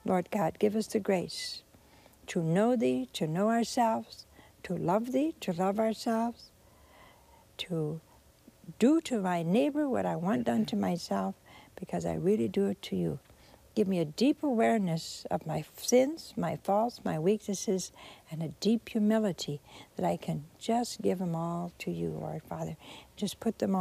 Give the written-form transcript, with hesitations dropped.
Lord God, give us the grace to know Thee, to know ourselves, to love Thee, to love ourselves, to do to my neighbor what I want done to myself, because I really do it to You. Give me a deep awareness of my sins, my faults, my weaknesses, and a deep humility that I can just give them all to You, Lord Father. Just put them all